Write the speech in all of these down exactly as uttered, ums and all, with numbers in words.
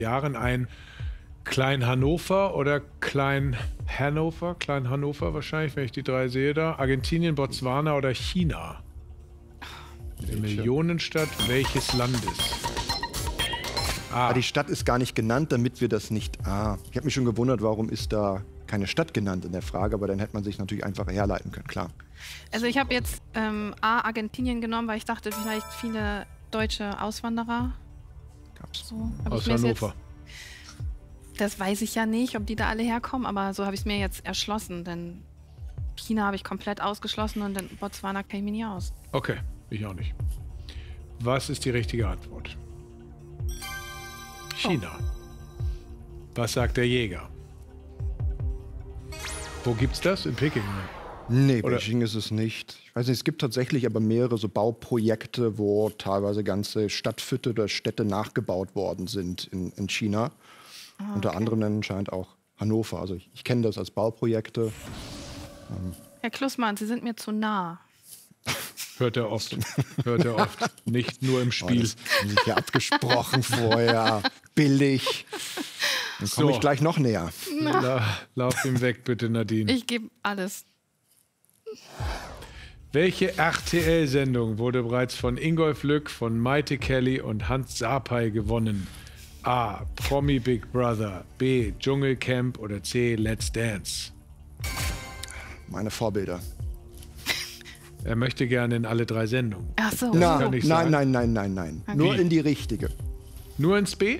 Jahren ein Klein Hannover oder Klein Hannover? Klein Hannover wahrscheinlich, wenn ich die drei sehe da. Argentinien, Botswana oder China? Die Millionenstadt welches Landes? Ah. ah, die Stadt ist gar nicht genannt, damit wir das nicht... Ah, ich habe mich schon gewundert, warum ist da keine Stadt genannt in der Frage, aber dann hätte man sich natürlich einfacher herleiten können, klar. Also ich habe jetzt ähm, A, Argentinien genommen, weil ich dachte, vielleicht viele deutsche Auswanderer. Gab's. So, Aus Hannover. Das weiß ich ja nicht, ob die da alle herkommen, aber so habe ich es mir jetzt erschlossen, denn China habe ich komplett ausgeschlossen und in Botswana kenne ich mich nicht aus. Okay, ich auch nicht. Was ist die richtige Antwort? China. Oh. Was sagt der Jäger? Wo gibt's das? In Peking? Nee, Oder? Beijing ist es nicht. Ich weiß nicht, es gibt tatsächlich aber mehrere so Bauprojekte, wo teilweise ganze Stadtviertel oder Städte nachgebaut worden sind in, in China. Ah, okay. Unter anderem anscheinend auch Hannover. Also ich, ich kenne das als Bauprojekte. Ähm. Herr Klussmann, Sie sind mir zu nah. Hört er oft. Hört er oft. Nicht nur im Spiel. Oh, das ist ja abgesprochen vorher. Billig. Dann komme so. ich gleich noch näher. La lauf ihm weg, bitte, Nadine. Ich gebe alles. Welche R T L-Sendung wurde bereits von Ingolf Lück, von Maite Kelly und Hans Sapai gewonnen? A. Promi Big Brother. B. Dschungelcamp. Oder C. Let's Dance? Meine Vorbilder. Er möchte gerne in alle drei Sendungen. Ach so. Na, nein, nein, nein, nein, nein. Okay. Nur in die richtige. Nur ins B?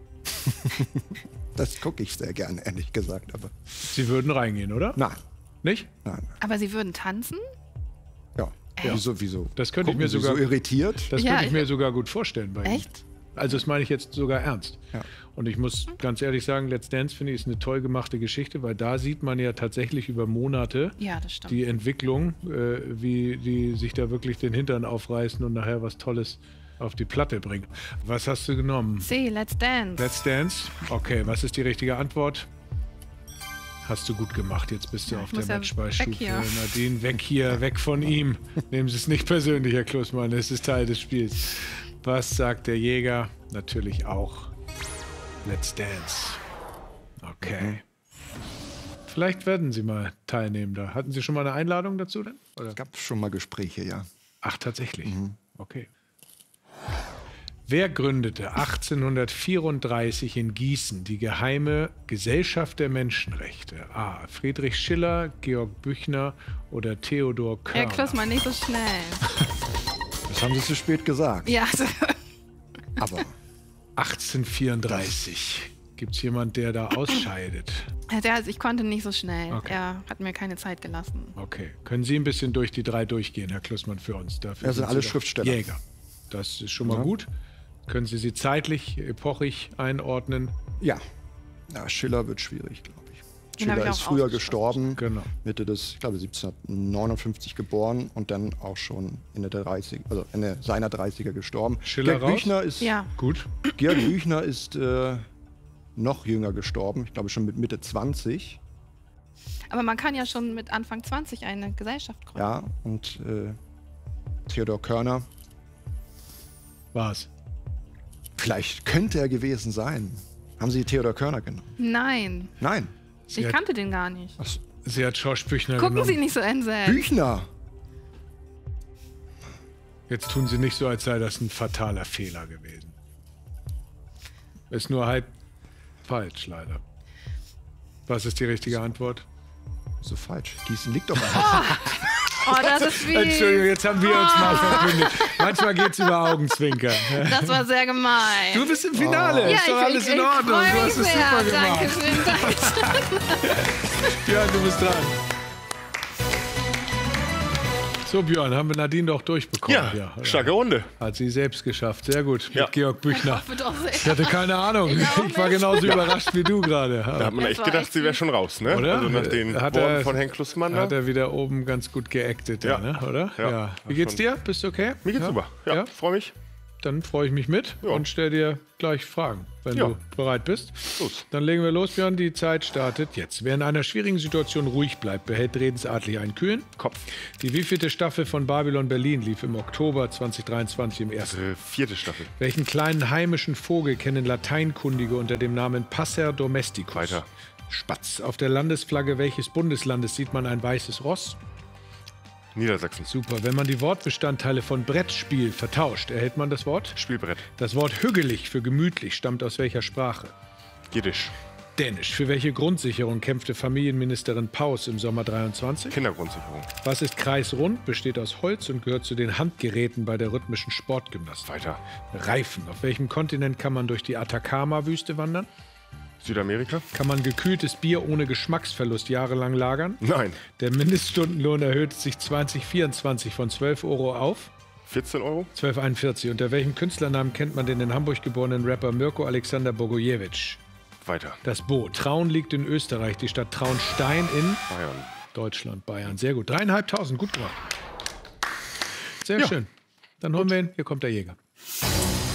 Das gucke ich sehr gerne, ehrlich gesagt. Aber Sie würden reingehen, oder? Nein. Nicht? Nein. Aber Sie würden tanzen? Ja. ja. Wieso, wieso? Das könnte ich mir sogar so irritiert. Das ja, könnte ich ich mir sogar gut vorstellen bei Ihnen. Echt? Also das meine ich jetzt sogar ernst. Ja. Und ich muss ganz ehrlich sagen, Let's Dance finde ich ist eine toll gemachte Geschichte, weil da sieht man ja tatsächlich über Monate ja, das stimmt. die Entwicklung, äh, wie die sich da wirklich den Hintern aufreißen und nachher was Tolles auf die Platte bringen. Was hast du genommen? C, Let's Dance. Let's Dance? Okay, was ist die richtige Antwort? Hast du gut gemacht. Jetzt bist du ja, auf der ja Matchballstufe. Nadine, weg hier, weg von ihm. Nehmen Sie es nicht persönlich, Herr Klussmann. Es ist Teil des Spiels. Was sagt der Jäger? Natürlich auch Let's Dance. Okay. Mhm. Vielleicht werden Sie mal teilnehmen da. Hatten Sie schon mal eine Einladung dazu denn? Oder? Es gab schon mal Gespräche, ja. Ach, tatsächlich? Mhm. Okay. Wer gründete achtzehnhundertvierunddreißig in Gießen die Geheime Gesellschaft der Menschenrechte? A. Friedrich Schiller, Georg Büchner oder Theodor Körner? Herr Klussmann, nicht so schnell. Das haben Sie zu spät gesagt. Ja. Aber achtzehnhundertvierunddreißig. Gibt es jemanden, der da ausscheidet? Also ich konnte nicht so schnell. Okay. Er hat mir keine Zeit gelassen. Okay. Können Sie ein bisschen durch die drei durchgehen, Herr Klussmann, für uns? Dafür ja, sind alle Schriftsteller. Jäger. Das ist schon mal ja. gut. Können Sie sie zeitlich, epochig einordnen? Ja. Ja, Schiller wird schwierig, glaube ich. Den Schiller ich ist früher gestorben, genau. Mitte des, ich glaube, siebzehnhundertneunundfünfzig geboren und dann auch schon Ende der dreißiger, also Ende seiner dreißiger gestorben. Schiller Georg Büchner ist ja. gut. Georg Büchner ist äh, noch jünger gestorben, ich glaube schon mit Mitte zwanzig. Aber man kann ja schon mit Anfang zwanzig eine Gesellschaft gründen. Ja, und äh, Theodor Körner. War's. Vielleicht könnte er gewesen sein. Haben Sie Theodor Körner genommen? Nein. Nein. Sie ich hat, kannte den gar nicht. Ach, sie hat Schorsch Büchner Gucken genommen. Sie nicht so entsetzt. Büchner! Jetzt tun Sie nicht so, als sei das ein fataler Fehler gewesen. Ist nur halt falsch, leider. Was ist die richtige Antwort? So falsch. Gießen liegt doch einfach. Oh, das ist wie... Entschuldigung, jetzt haben wir uns mal verbündet. Manchmal geht es über Augenzwinkern. Das war sehr gemein. Du bist im Finale. Oh. Ja, ist doch ich, alles ich, in Ordnung. Ich du hast es super gemacht. Danke, vielen Dank. Björn, du bist dran. So, Björn, haben wir Nadine doch durchbekommen. Ja, ja, starke Runde. Hat sie selbst geschafft. Sehr gut. Ja. Mit Georg Büchner. Ich, doch sehr. Ich hatte keine Ahnung. Ich, ich war nicht. genauso überrascht wie du gerade. Da hat man Das echt war gedacht, echt sie wäre schon raus, ne? Oder? Also nach den Hat Worten er- von Henk Klussmann. Hat Da. er wieder oben ganz gut geactet, Ja. ne? oder? Ja. Wie geht's dir? Bist du okay? Mir geht's ja? super. Ja, Ja? freue mich. dann freue ich mich mit Ja. und stelle dir gleich Fragen, wenn Ja. du bereit bist. Los. Dann legen wir los, Björn. Die Zeit startet jetzt. Wer in einer schwierigen Situation ruhig bleibt, behält redensartlich einen kühlen Kopf. Die wievielte Staffel von Babylon Berlin lief im Oktober zweitausenddreiundzwanzig im ersten? Äh, vierte Staffel. Welchen kleinen heimischen Vogel kennen Lateinkundige unter dem Namen Passer domesticus? Weiter. Spatz. Auf der Landesflagge welches Bundeslandes sieht man ein weißes Ross? Niedersachsen. Super. Wenn man die Wortbestandteile von Brettspiel vertauscht, erhält man das Wort? Spielbrett. Das Wort hügelig für gemütlich stammt aus welcher Sprache? Jiddisch. Dänisch. Für welche Grundsicherung kämpfte Familienministerin Paus im Sommer dreiundzwanzig? Kindergrundsicherung. Was ist kreisrund, besteht aus Holz und gehört zu den Handgeräten bei der rhythmischen Sportgymnastik? Weiter. Reifen. Auf welchem Kontinent kann man durch die Atacama-Wüste wandern? Südamerika. Kann man gekühltes Bier ohne Geschmacksverlust jahrelang lagern? Nein. Der Mindeststundenlohn erhöht sich zwanzig vierundzwanzig von zwölf Euro auf vierzehn Euro. zwölf einundvierzig. Unter welchem Künstlernamen kennt man den in Hamburg geborenen Rapper Mirko Alexander Bogojewitsch? Weiter. Das Bo. Traun liegt in Österreich, die Stadt Traunstein in Bayern. Deutschland, Bayern. Sehr gut. Dreieinhalbtausend, gut gemacht. Sehr Ja. schön. Dann holen wir ihn. Hier kommt der Jäger.